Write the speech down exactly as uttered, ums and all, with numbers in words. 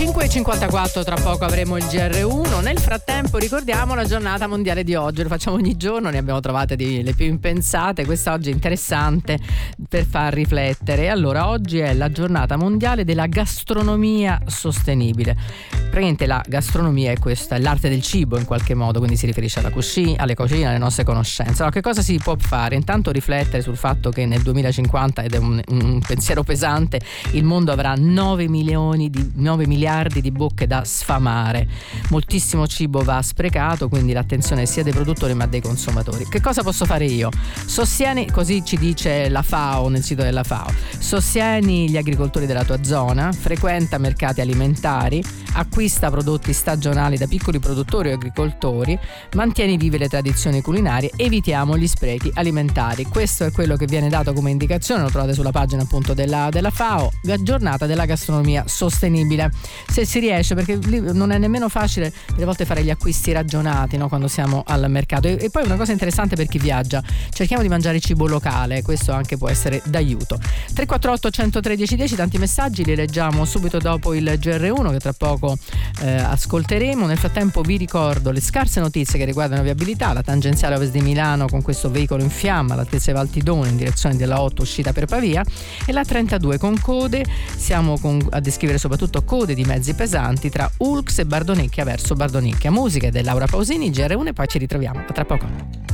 cinque e cinquantaquattro, tra poco avremo il G R uno. Nel frattempo ricordiamo la giornata mondiale di oggi, lo facciamo ogni giorno, ne abbiamo trovate di, le più impensate. Quest'oggi è interessante per far riflettere. Allora, oggi è la giornata mondiale della gastronomia sostenibile. Praticamente la gastronomia è questa, è l'arte del cibo in qualche modo, quindi si riferisce alla cucina, alle cucine, alle nostre conoscenze. Allora, che cosa si può fare? Intanto riflettere sul fatto che nel duemilacinquanta, ed è un, un pensiero pesante, il mondo avrà nove milioni di nove miliardi di bocche da sfamare. Moltissimo cibo va sprecato, quindi l'attenzione sia dei produttori ma dei consumatori. Che cosa posso fare io? Sostieni, così ci dice la FAO nel sito della FAO, sostieni gli agricoltori della tua zona, frequenta mercati alimentari, acquista prodotti stagionali da piccoli produttori o agricoltori, mantieni vive le tradizioni culinarie, evitiamo gli sprechi alimentari. Questo è quello che viene dato come indicazione, lo trovate sulla pagina appunto della, della FAO, la giornata della gastronomia sostenibile. Se si riesce, perché lì non è nemmeno facile delle volte fare gli acquisti ragionati, no, quando siamo al mercato. E, e poi una cosa interessante per chi viaggia, cerchiamo di mangiare cibo locale, questo anche può essere d'aiuto. tre quattro otto uno zero tre uno zero uno zero, tanti messaggi, li leggiamo subito dopo il G R uno che tra poco eh, ascolteremo. Nel frattempo vi ricordo le scarse notizie che riguardano la viabilità, la tangenziale ovest di Milano con questo veicolo in fiamma all'altezza di Valtidone in direzione della otto uscita per Pavia, e la trentadue con code, siamo con, a descrivere soprattutto code di mezzi pesanti tra Ulx e Bardonecchia verso Bardonecchia. Musica di Laura Pausini, G R uno, e poi ci ritroviamo tra poco.